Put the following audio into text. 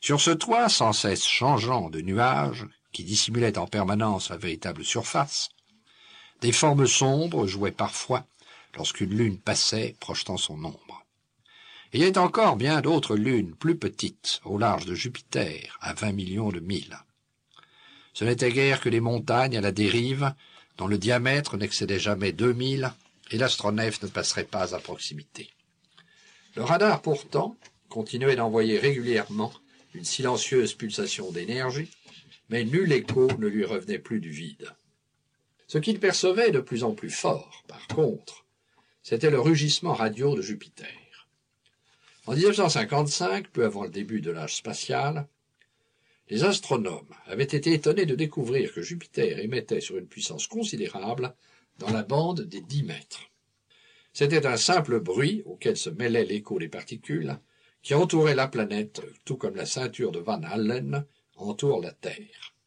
Sur ce toit sans cesse changeant de nuages, qui dissimulait en permanence la véritable surface, des formes sombres jouaient parfois lorsqu'une lune passait projetant son ombre. Il y avait encore bien d'autres lunes plus petites au large de Jupiter, à 20 millions de milles. Ce n'étaient guère que des montagnes à la dérive, dont le diamètre n'excédait jamais 2000, et l'astronef ne passerait pas à proximité. Le radar, pourtant, continuait d'envoyer régulièrement une silencieuse pulsation d'énergie, mais nul écho ne lui revenait plus du vide. Ce qu'il percevait de plus en plus fort, par contre, c'était le rugissement radio de Jupiter. En 1955, peu avant le début de l'âge spatial, les astronomes avaient été étonnés de découvrir que Jupiter émettait sur une puissance considérable dans la bande des 10 mètres. C'était un simple bruit auquel se mêlait l'écho des particules qui entouraient la planète, tout comme la ceinture de Van Allen entoure la Terre.